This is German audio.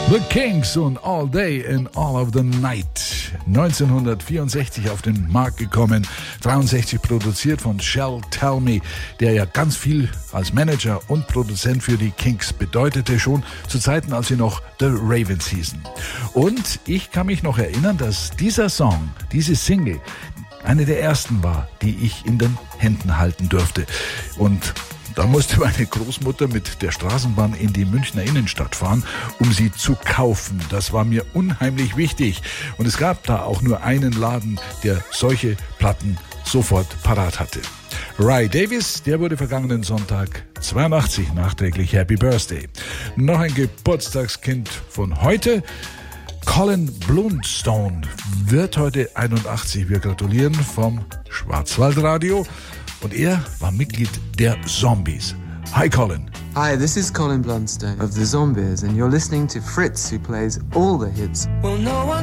The Kinks und All Day and All of the Night. 1964 auf den Markt gekommen, 63 produziert von Shel Talmy, der ja ganz viel als Manager und Produzent für die Kinks bedeutete, schon zu Zeiten, als sie noch The Ravens hießen. Und ich kann mich noch erinnern, dass dieser Song, diese Single, eine der ersten war, die ich in den Händen halten durfte. Und da musste meine Großmutter mit der Straßenbahn in die Münchner Innenstadt fahren, um sie zu kaufen. Das war mir unheimlich wichtig. Und es gab da auch nur einen Laden, der solche Platten sofort parat hatte. Ray Davies, der wurde vergangenen Sonntag 82, nachträglich Happy Birthday. Noch ein Geburtstagskind von heute. Colin Blunstone wird heute 81. Wir gratulieren vom Schwarzwaldradio. Und er war Mitglied der Zombies. Hi, Colin. Hi, this is Colin Blunstone of the Zombies, and you're listening to Fritz, who plays all the hits. Well, no one